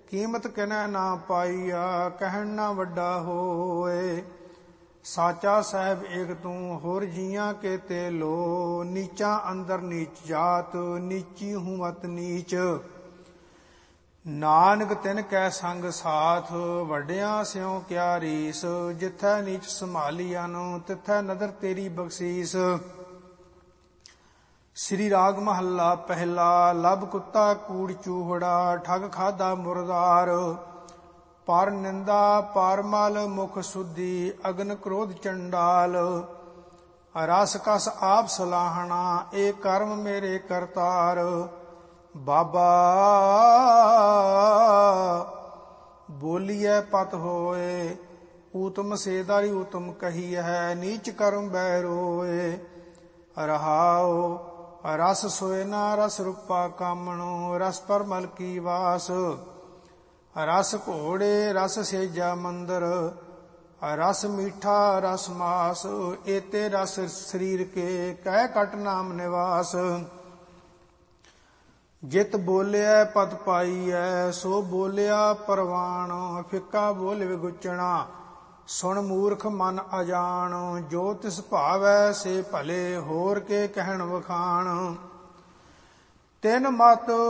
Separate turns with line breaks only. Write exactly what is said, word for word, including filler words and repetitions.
ਕੀਮਤ ਕਿਨੈ ਨਾ ਪਾਈਆ, ਕਹਿਣ ਨਾ ਵੱਡਾ ਹੋਏ। ਸਾਚਾ ਸਾਹਿਬ ਏਕ ਤੂੰ, ਹੋਰ ਜੀਆਂ ਕੇ ਤੇ ਲੋ। ਨੀਚਾਂ ਅੰਦਰ ਨੀਚ ਜਾਤ, ਨੀਚੀ ਹੂੰ ਮਤ ਨੀਚ। ਨਾਨਕ ਤਿਨ ਕੈ ਸੰਗ ਸਾਥ, ਵੱਡਿਆਂ ਸਿਉ ਕਿਆ ਰੀਸ। ਜਿਥੈ ਨੀਚ ਸੰਭਾਲੀਅਨ, ਤਿਥੈ ਨਦਰ ਤੇਰੀ ਬਖਸ਼ੀਸ। ਸ੍ਰੀ ਰਾਗ ਮਹੱਲਾ ਪਹਿਲਾ। ਲਬ ਕੁੱਤਾ ਕੂੜ ਚੂਹੜਾ, ਠਗ ਖਾਧਾ ਮੁਰਦਾਰ। ਪਰ ਨਿੰਦਾ ਪਰ ਮਲ, ਮੁਖ ਸੁਧੀ, ਅਗਨ ਕ੍ਰੋਧ ਚੰਡਾਲ। ਰਸ ਕਸ ਆਪ ਸਲਾਹਣਾ, ਏ ਕਰਮ ਮੇਰੇ ਕਰਤਾਰ। ਬਾਬਾ ਬੋਲੀਐ ਪਤ ਹੋਏ, ਊਤਮ ਸੇਦਾਰੀ ਊਤਮ ਕਹੀ ਹੈ। ਨੀਚ ਕਰਮ ਬੈ ਰੋਏ। ਰਹਾਉ ਰਸ ਸੋਏ ਨਾ ਰਸ ਰੂਪਾ ਕਾਮਣੋ, ਰਸ ਪਰ ਮਲ ਕੀ ਵਾਸ। ਰਸ ਘੋੜੇ ਰਸ ਸੇਜਾ ਮੰਦਰ, ਰਸ ਮੀਠਾ ਰਸ ਮਾਸ। ਏਤੇ ਰਸ ਸਰੀਰ ਕੇ, ਕਹਿ ਕਟ ਨਾਮ ਨਿਵਾਸ। ਜਿਤ ਬੋਲਿਆ ਪਦ ਪਾਈਐ, ਸੋ ਬੋਲਿਆ ਪਰਵਾਣ। ਫਿੱਕਾ ਬੋਲ ਵਿਗੁਚਣਾ, ਸੁਣ ਮੂਰਖ ਮਨ ਅਜਾਣ। ਜੋ ਤਿਸ ਭਾਵੈ ਸੇ ਭਲੇ, ਹੋਰ ਕੇ ਕਹਿਣ ਵਖਾਣ। ਤਿਨ ਮਤ